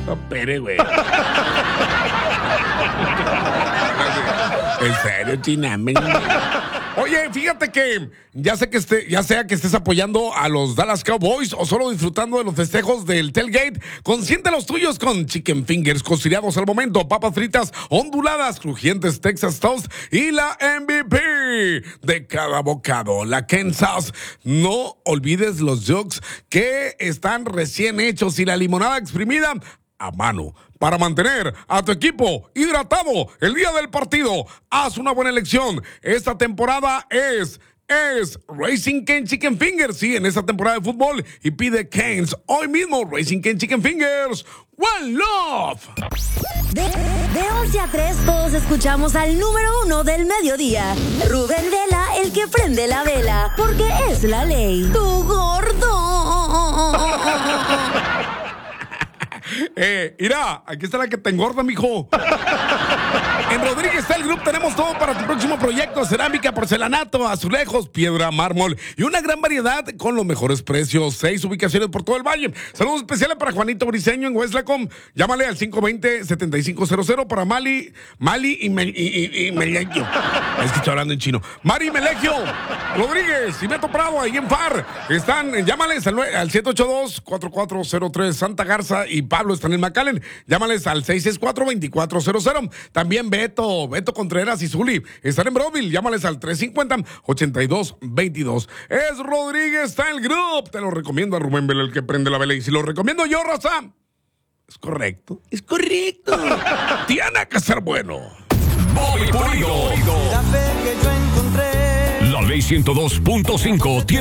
Pere, güey. En serio, China. Oye, fíjate que ya sea que estés apoyando a los Dallas Cowboys o solo disfrutando de los festejos del tailgate, consiente los tuyos con chicken fingers cocinados al momento, papas fritas onduladas, crujientes Texas Toast y la MVP de cada bocado, la Kansas. No olvides los jugs que están recién hechos y la limonada exprimida a mano para mantener a tu equipo hidratado el día del partido. Haz una buena elección. Esta temporada es Raising Cane Chicken Fingers. Sí, en esta temporada de fútbol. Y pide Canes hoy mismo. Raising Cane Chicken Fingers. One Love. De 11 a 3, todos escuchamos al número 1 del mediodía. Rubén Vela, el que prende la vela. Porque es la ley. ¡Tu gordo! Mira, aquí está la que te engorda, mijo. En Rodríguez Style Group tenemos todo para tu próximo proyecto: cerámica, porcelanato, azulejos, piedra, mármol y una gran variedad con los mejores precios. 6 ubicaciones por todo el valle. Saludos especiales para Juanito Briseño en Hueslacom. Llámale al 520-7500 para Mali y Melegio. Es que estoy hablando en chino. Mari y Melegio Rodríguez y Beto Prado ahí en FAR. Llámales al 782-4403. Santa Garza y Pablo están en McAllen. Llámales al 664-2400. También Beto Contreras y Zuli están en Broadville. Llámales al 350-8222. Es Rodríguez Style Group. Te lo recomiendo a Rubén Vela, el que prende la vela. Y si lo recomiendo yo, raza, es correcto. Es correcto. Tiene que ser bueno. Voy Pulido. La Ley 102.5 tiene